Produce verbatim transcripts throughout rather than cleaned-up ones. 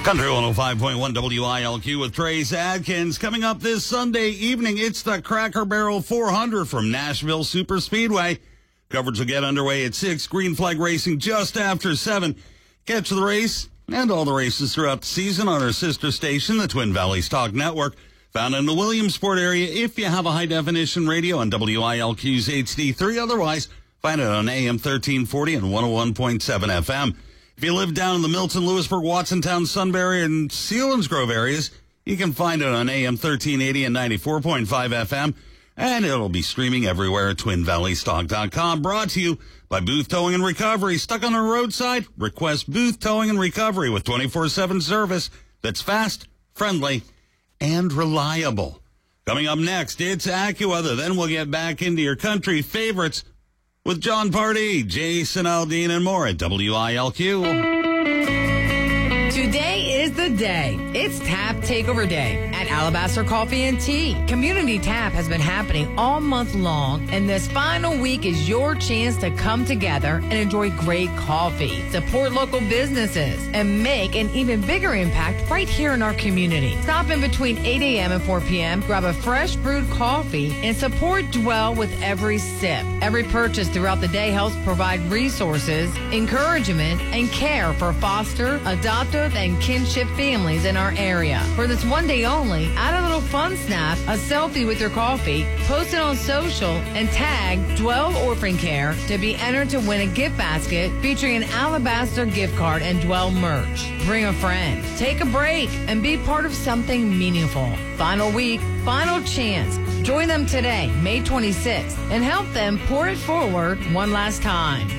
Country one oh five point one W I L Q with Trace Adkins. Coming up this Sunday evening, it's the Cracker Barrel four hundred from Nashville Super Speedway. Coverage will get underway at six. Green Flag Racing just after seven. Catch the race and all the races throughout the season on our sister station, the Twin Valley Talk Network, found in the Williamsport area if you have a high-definition radio on W I L Q's H D three. Otherwise, find it on A M thirteen forty and one oh one point seven F M. If you live down in the Milton, Lewisburg, Watsontown, Sunbury, and Selinsgrove areas, you can find it on A M thirteen eighty and ninety-four point five F M, and it'll be streaming everywhere at twin valley stock dot com. Brought to you by Booth Towing and Recovery. Stuck on the roadside? Request Booth Towing and Recovery with twenty-four seven service that's fast, friendly, and reliable. Coming up next, it's AccuWeather. Then we'll get back into your country favorites with John Pardee, Jason Aldean, and more at W I L Q. Today is the day. It's Tap Takeover Day at Alabaster Coffee and Tea. Community Tap has been happening all month long, and this final week is your chance to come together and enjoy great coffee, support local businesses, and make an even bigger impact right here in our community. Stop in between eight a.m. and four p.m., grab a fresh brewed coffee, and support Dwell with every sip. Every purchase throughout the day helps provide resources, encouragement, and care for foster, adoptive, and kinship families in our area. For this one day only, add a little fun snap, a selfie with your coffee, post it on social, and tag Dwell Orphan Care to be entered to win a gift basket featuring an Alabaster gift card and Dwell merch. Bring a friend, take a break, and be part of something meaningful. Final week, final chance. Join them today, May twenty-sixth, and help them pour it forward one last time.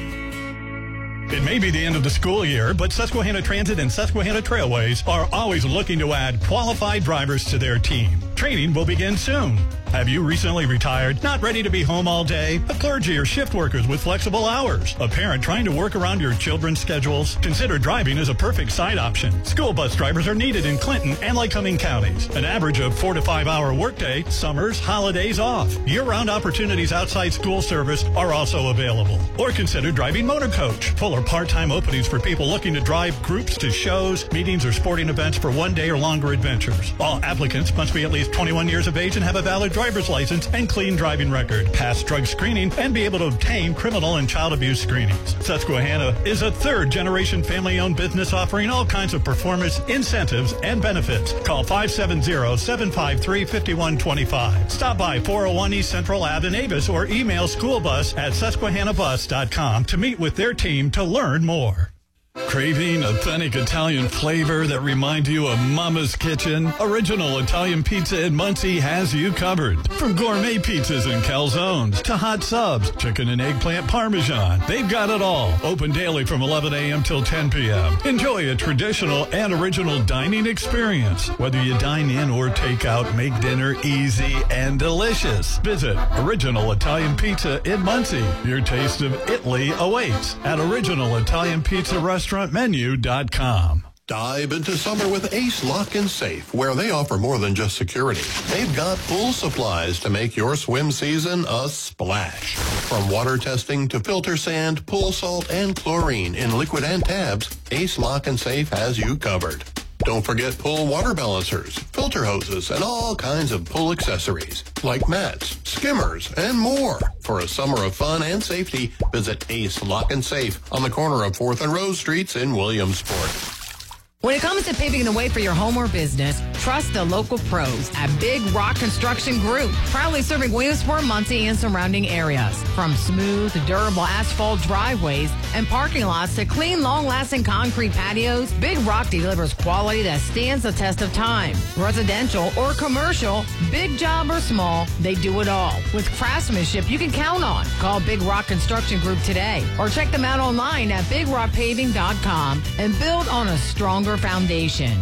It may be the end of the school year, but Susquehanna Transit and Susquehanna Trailways are always looking to add qualified drivers to their team. Training will begin soon. Have you recently retired, not ready to be home all day? A clergy or shift workers with flexible hours? A parent trying to work around your children's schedules? Consider driving as a perfect side option. School bus drivers are needed in Clinton and Lycoming counties. An average of four to five hour workday, summers, holidays off. Year-round opportunities outside school service are also available. Or consider driving motor coach. Full or part-time openings for people looking to drive groups to shows, meetings, or sporting events for one day or longer adventures. All applicants must be at least twenty-one years of age and have a valid driver's license and clean driving record, pass drug screening, and be able to obtain criminal and child abuse screenings. Susquehanna is a third-generation family-owned business offering all kinds of performance, incentives, and benefits. Call five seven zero, seven five three, five one two five. Stop by four oh one East Central Ave in Avis or email schoolbus at susquehanna bus dot com to meet with their team to learn more. Craving authentic Italian flavor that reminds you of Mama's Kitchen? Original Italian Pizza in Muncie has you covered. From gourmet pizzas and calzones to hot subs, chicken and eggplant parmesan, they've got it all. Open daily from eleven a.m. till ten p.m. Enjoy a traditional and original dining experience. Whether you dine in or take out, make dinner easy and delicious. Visit Original Italian Pizza in Muncie. Your taste of Italy awaits at Original Italian Pizza Restaurant. restaurant menu dot com. Dive into summer with Ace Lock and Safe, where they offer more than just security. They've got pool supplies to make your swim season a splash. From water testing to filter sand, pool salt, and chlorine in liquid and tabs, Ace Lock and Safe has you covered. Don't forget pool water balancers, filter hoses, and all kinds of pool accessories like mats, skimmers, and more. For a summer of fun and safety, visit Ace Lock and Safe on the corner of fourth and Rose Streets in Williamsport. When it comes to paving the way for your home or business, trust the local pros at Big Rock Construction Group, proudly serving Williamsport, Muncie, and surrounding areas. From smooth, durable asphalt driveways and parking lots to clean, long-lasting concrete patios, Big Rock delivers quality that stands the test of time. Residential or commercial, big job or small, they do it all. With craftsmanship you can count on. Call Big Rock Construction Group today or check them out online at big rock paving dot com and build on a stronger foundation.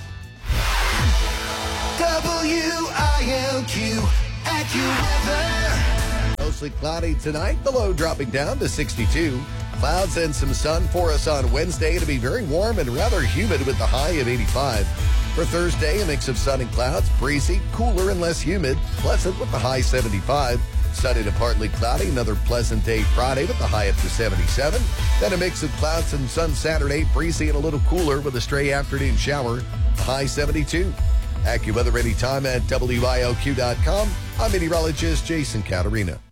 W I L Q AccuWeather. Mostly cloudy tonight, the low dropping down to sixty-two. Clouds and some sun for us on Wednesday. It'll be very warm and rather humid with the high of eighty-five. For Thursday, a mix of sun and clouds, breezy, cooler and less humid, pleasant with the high seventy-five. Sunny to partly cloudy, another pleasant day Friday with the high up to seventy-seven. Then a mix of clouds and sun Saturday, breezy and a little cooler with a stray afternoon shower, the high seventy-two. AccuWeather anytime at W I L Q dot com. I'm meteorologist Jason Caterina.